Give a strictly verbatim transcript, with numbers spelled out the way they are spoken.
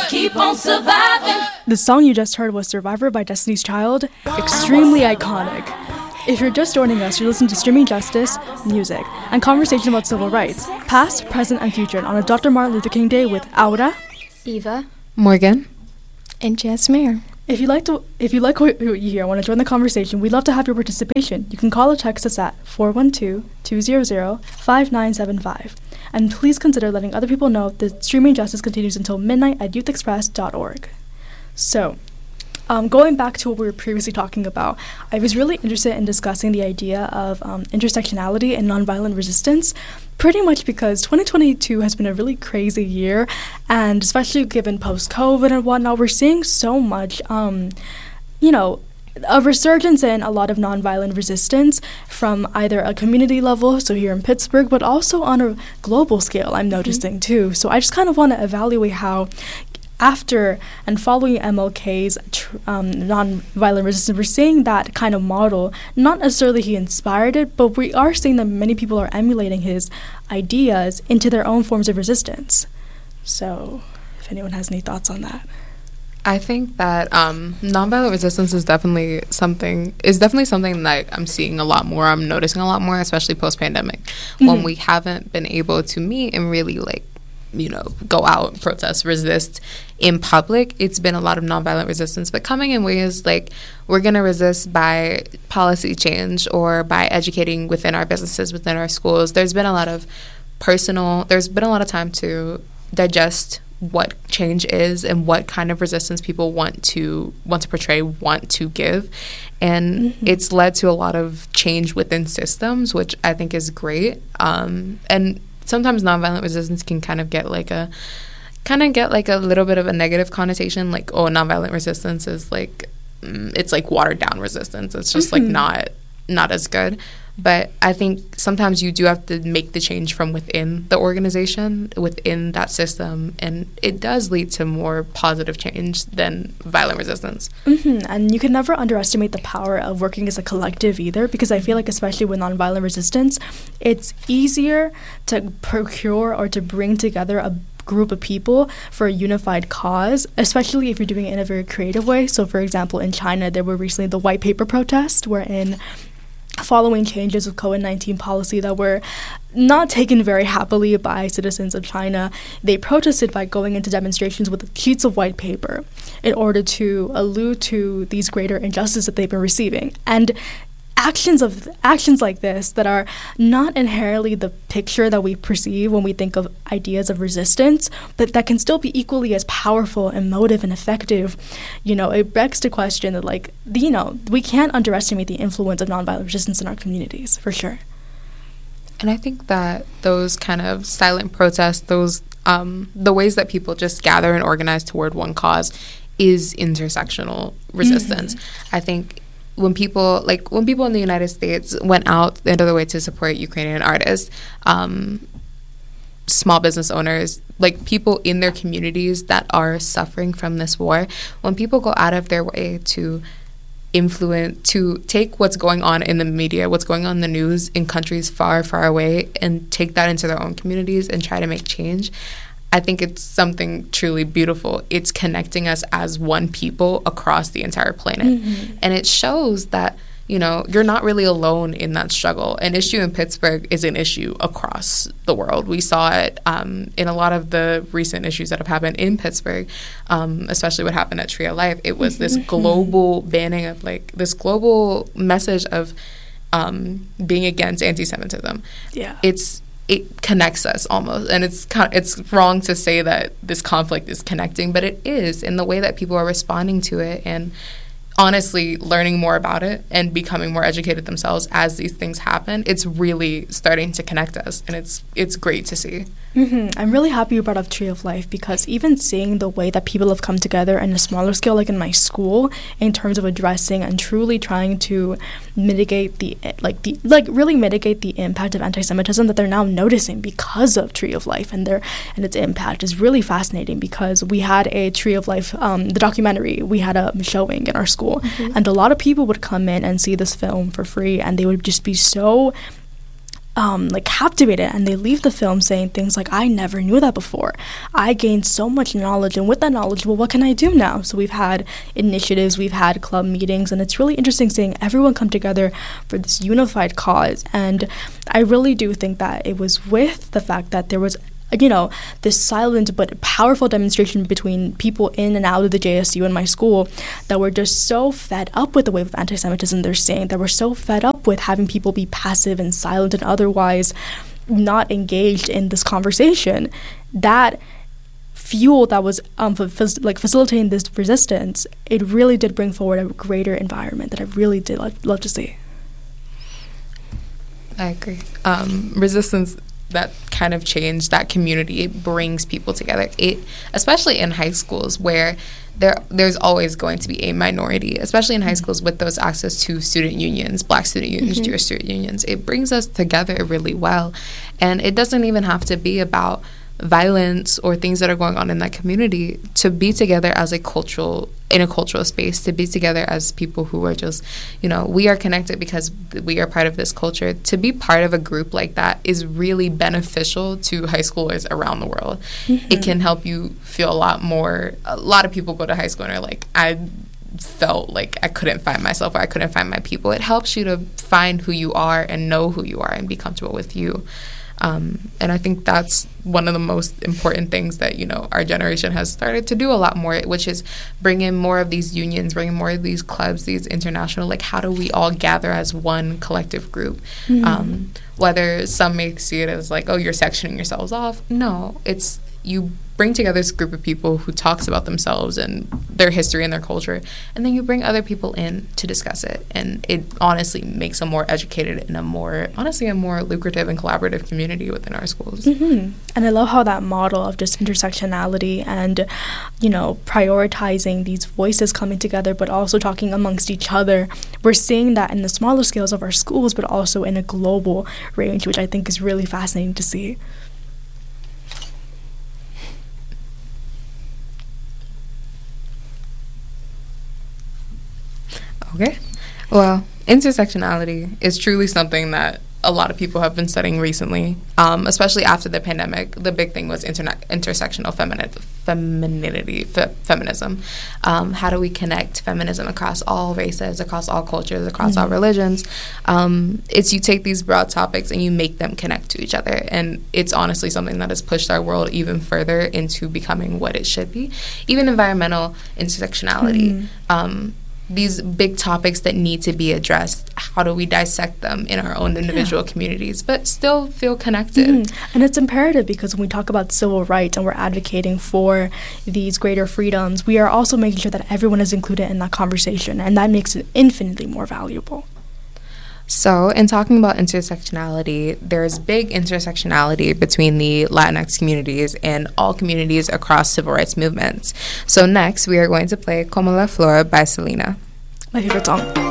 keep on surviving. The song you just heard was Survivor by Destiny's Child, extremely iconic. If you're just joining us, you're listening to Streaming Justice, Music, and conversation about civil rights, past, present, and future, on a Doctor Martin Luther King Day with Aura, Eva, Morgan, and Jasmine. If you like to, if you like what you hear and want to join the conversation, we'd love to have your participation. You can call or text us at four one two, two zero zero, five nine seven five. And please consider letting other people know that Streaming Justice continues until midnight at youth express dot org. So, um, going back to what we were previously talking about, I was really interested in discussing the idea of um, intersectionality and nonviolent resistance, pretty much because twenty twenty-two has been a really crazy year, and especially given post-COVID and whatnot, we're seeing so much, um, you know, a resurgence in a lot of nonviolent resistance from either a community level, so here in Pittsburgh, but also on a global scale, I'm noticing mm-hmm. too. So I just kind of want to evaluate how, after and following M L K's tr- um, nonviolent resistance, we're seeing that kind of model. Not necessarily he inspired it, but we are seeing that many people are emulating his ideas into their own forms of resistance. So, if anyone has any thoughts on that. I think that um, nonviolent resistance is definitely something is definitely something that I'm seeing a lot more. I'm noticing a lot more, especially post-pandemic, mm-hmm. when we haven't been able to meet and really like, you know, go out, protest, resist in public. It's been a lot of nonviolent resistance, but coming in ways like we're going to resist by policy change or by educating within our businesses, within our schools. There's been a lot of personal, there's been a lot of time to digest what change is and what kind of resistance people want to want to portray, want to give. And mm-hmm. it's led to a lot of change within systems, which I think is great. Um, and sometimes nonviolent resistance can kind of get like a kind of get like a little bit of a negative connotation, like, oh, nonviolent resistance is like mm, it's like watered down resistance. It's just mm-hmm. like not not as good. But I think sometimes you do have to make the change from within the organization, within that system, and it does lead to more positive change than violent resistance. Mm-hmm. And you can never underestimate the power of working as a collective either, because I feel like especially with nonviolent resistance, it's easier to procure or to bring together a group of people for a unified cause, especially if you're doing it in a very creative way. So, for example, in China, there were recently the white paper protest, wherein following changes of COVID nineteen policy that were not taken very happily by citizens of China, they protested by going into demonstrations with sheets of white paper in order to allude to these greater injustices that they've been receiving. And actions of actions like this that are not inherently the picture that we perceive when we think of ideas of resistance, but that can still be equally as powerful, emotive, and effective. You know, it begs the question that, like, you know, we can't underestimate the influence of nonviolent resistance in our communities, for sure. And I think that those kind of silent protests, those um, the ways that people just gather and organize toward one cause is intersectional resistance. Mm-hmm. I think when people, like, when people in the United States went out the end of the way to support Ukrainian artists, um, small business owners, like people in their communities that are suffering from this war, when people go out of their way to influence, to take what's going on in the media, what's going on in the news in countries far, far away, and take that into their own communities and try to make change, I think it's something truly beautiful. It's connecting us as one people across the entire planet. Mm-hmm. And it shows that, you know, you're not really alone in that struggle. An issue in Pittsburgh is an issue across the world. We saw it um, in a lot of the recent issues that have happened in Pittsburgh, um, especially what happened at Tree of Life. It was this global banning of, like, this global message of um, being against anti-Semitism. Yeah. It's it connects us almost, and it's it's wrong to say that this conflict is connecting, but it is in the way that people are responding to it and honestly learning more about it and becoming more educated themselves as these things happen. It's really starting to connect us, and it's it's great to see. Mm-hmm. I'm really happy you brought up Tree of Life, because even seeing the way that people have come together in a smaller scale, like in my school, in terms of addressing and truly trying to mitigate the like the like really mitigate the impact of anti-Semitism that they're now noticing because of Tree of Life and their and its impact is really fascinating. Because we had a Tree of Life, um, the documentary, we had a showing in our school, mm-hmm. and a lot of people would come in and see this film for free, and they would just be so um, like captivated, and they leave the film saying things like, I never knew that before. I gained so much knowledge, and with that knowledge, well, what can I do now? So we've had initiatives, we've had club meetings, and it's really interesting seeing everyone come together for this unified cause. And I really do think that it was with the fact that there was, you know, this silent but powerful demonstration between people in and out of the J S U and my school that were just so fed up with the wave of anti-Semitism they're seeing, that were so fed up with having people be passive and silent and otherwise not engaged in this conversation. That fuel that was um, f- like facilitating this resistance, it really did bring forward a greater environment that I really did love, love to see. I agree. Um, resistance, that kind of change, that community, it brings people together. It, especially in high schools where there there's always going to be a minority, especially in high schools with those access to student unions, Black student unions, mm-hmm. Jewish student unions. It brings us together really well. And it doesn't even have to be about violence or things that are going on in that community. To be together as a cultural, in a cultural space, to be together as people who are just, you know, we are connected because we are part of this culture. To be part of a group like that is really beneficial to high schoolers around the world. Mm-hmm. It can help you feel a lot more. A lot of people go to high school and are like, I felt like I couldn't find myself, or I couldn't find my people. It helps you to find who you are and know who you are and be comfortable with you. Um, and I think that's one of the most important things that, you know, our generation has started to do a lot more, which is bring in more of these unions, bring in more of these clubs, these international, like, how do we all gather as one collective group? Mm-hmm. Um, whether some may see it as like, oh, you're sectioning yourselves off. No, it's you bring together this group of people who talks about themselves and their history and their culture, and then you bring other people in to discuss it. And it honestly makes a more educated and a more, honestly, a more lucrative and collaborative community within our schools. Mm-hmm. And I love how that model of just intersectionality and, you know, prioritizing these voices coming together, but also talking amongst each other. We're seeing that in the smaller scales of our schools, but also in a global range, which I think is really fascinating to see. Okay. Well, intersectionality is truly something that a lot of people have been studying recently, um, especially after the pandemic. The big thing was interna- intersectional femini- femininity, fe- feminism. Um, how do we connect feminism across all races, across all cultures, across mm-hmm. all religions? Um, it's you take these broad topics and you make them connect to each other. And it's honestly something that has pushed our world even further into becoming what it should be. Even environmental intersectionality. Mm-hmm. Um, these big topics that need to be addressed, how do we dissect them in our own individual yeah. communities, but still feel connected? Mm-hmm. And it's imperative because when we talk about civil rights and we're advocating for these greater freedoms, we are also making sure that everyone is included in that conversation, and that makes it infinitely more valuable. So, in talking about intersectionality, there's big intersectionality between the Latinx communities and all communities across civil rights movements. So next, we are going to play Como la Flor by Selena. My favorite song.